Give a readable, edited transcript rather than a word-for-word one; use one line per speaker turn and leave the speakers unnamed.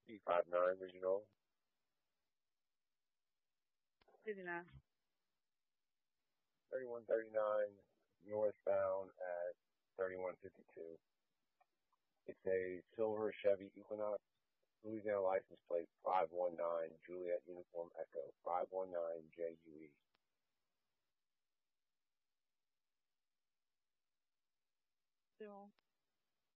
E59 Regional.
59.
3139 northbound at 3152. It's a silver Chevy Equinox, Louisiana license plate 519 Juliet Uniform Echo 519 J